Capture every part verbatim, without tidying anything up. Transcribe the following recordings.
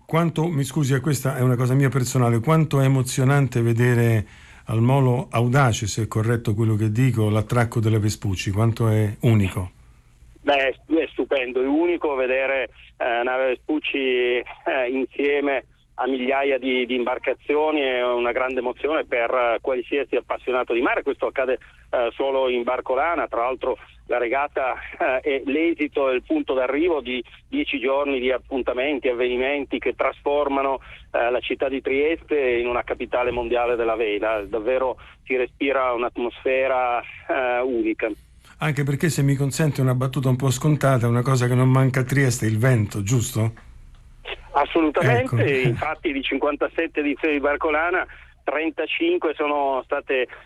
Quanto, mi scusi, questa è una cosa mia personale, quanto è emozionante vedere al Molo Audace, se è corretto quello che dico, l'attracco della Vespucci, quanto è unico. Beh, è stupendo, è unico vedere eh, nave Vespucci eh, insieme a migliaia di, di imbarcazioni, è una grande emozione per uh, qualsiasi appassionato di mare. Questo accade uh, solo in Barcolana, tra l'altro la regata uh, è l'esito e il punto d'arrivo di dieci giorni di appuntamenti, avvenimenti che trasformano uh, la città di Trieste in una capitale mondiale della vela. Davvero si respira un'atmosfera uh, unica. Anche perché, se mi consente una battuta un po' scontata, una cosa che non manca a Trieste è il vento, giusto? Assolutamente, ecco. Infatti di cinquantasette edizioni di Barcolana, trentacinque sono state eh,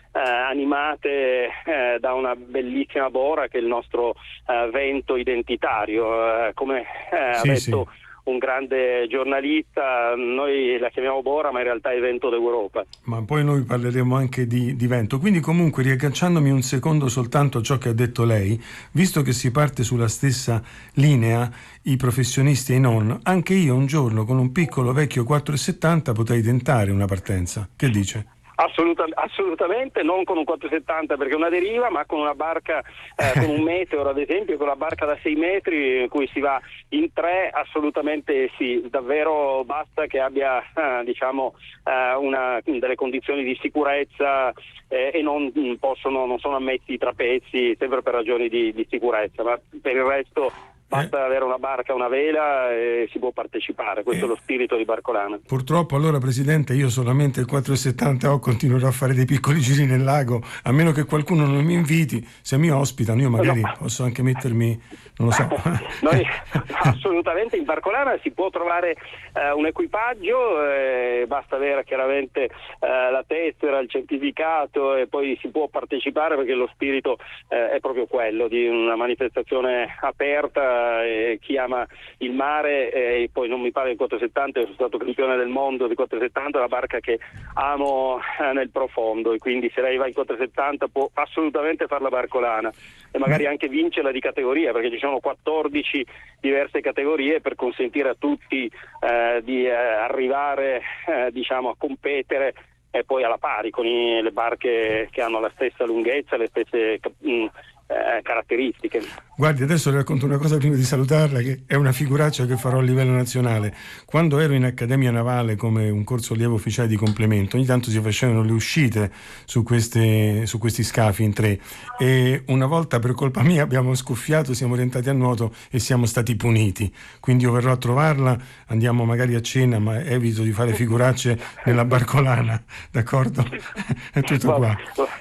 animate eh, da una bellissima bora che è il nostro eh, vento identitario. Eh, come eh, sì, ha detto sì. un grande giornalista, noi la chiamiamo bora ma in realtà è vento d'Europa. Ma poi noi parleremo anche di, di vento. Quindi, comunque, riagganciandomi un secondo soltanto a ciò che ha detto lei, visto che si parte sulla stessa linea, i professionisti e i non, anche io un giorno con un piccolo vecchio quattrocentosettanta potrei tentare una partenza. Che dice? Assoluta, assolutamente, non con un quattrocentosettanta perché è una deriva, ma con una barca, eh, con un Meteor ad esempio, con la barca da sei metri in cui si va in tre, assolutamente sì, davvero basta che abbia eh, diciamo eh, una, delle condizioni di sicurezza eh, e non possono, non sono ammessi i trapezzi, sempre per ragioni di, di sicurezza, ma per il resto basta eh. avere una barca, una vela e si può partecipare. Questo eh. è lo spirito di Barcolana. Purtroppo, allora, Presidente, io solamente il quattrocentosettanta ho, continuerò a fare dei piccoli giri nel lago, a meno che qualcuno non mi inviti. Se mi ospitano io magari no. posso anche mettermi, non lo so. Noi, assolutamente, in Barcolana si può trovare eh, un equipaggio, eh, basta avere chiaramente eh, la tessera, il certificato e poi si può partecipare, perché lo spirito eh, è proprio quello di una manifestazione aperta. Eh, chi ama il mare, e eh, poi non mi pare del quattrocentosettanta, io sono stato campione del mondo di quattrocentosettanta, è una barca che amo eh, nel profondo, e quindi se lei va in quattrocentosettanta può assolutamente fare la Barcolana e magari anche vincerla di categoria, perché ci sono quattordici diverse categorie per consentire a tutti eh, di eh, arrivare eh, diciamo a competere e poi alla pari con i, le barche che hanno la stessa lunghezza, le stesse mh, eh, caratteristiche. Guardi, adesso le racconto una cosa prima di salutarla, che è una figuraccia che farò a livello nazionale. Quando ero in Accademia Navale come un corso allievo ufficiale di complemento, ogni tanto si facevano le uscite su, queste, su questi scafi in tre, e una volta per colpa mia abbiamo scuffiato, siamo orientati a nuoto e siamo stati puniti. Quindi io verrò a trovarla, andiamo magari a cena, ma evito di fare figuracce nella Barcolana, d'accordo? È tutto qua.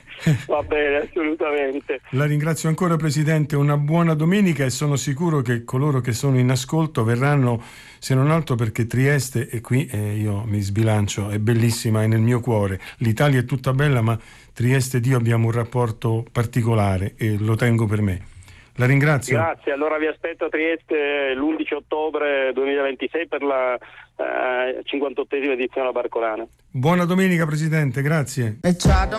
Va bene, assolutamente. La ringrazio ancora, Presidente, una buona domenica, e sono sicuro che coloro che sono in ascolto verranno, se non altro perché Trieste, e qui eh, io mi sbilancio, è bellissima, è nel mio cuore. L'Italia è tutta bella, ma Trieste ed io abbiamo un rapporto particolare e lo tengo per me. La ringrazio. Grazie, allora vi aspetto a Trieste l'undici ottobre duemilaventisei per la eh, cinquantottesima edizione Barcolana. Buona domenica, Presidente, grazie.